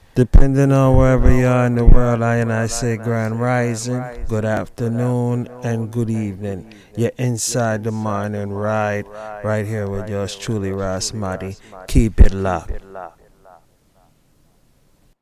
Depending on wherever you are in the world, I say grand rising, good afternoon, and good evening. You're inside the morning ride, right here with yours truly, Rasmati. Keep it locked.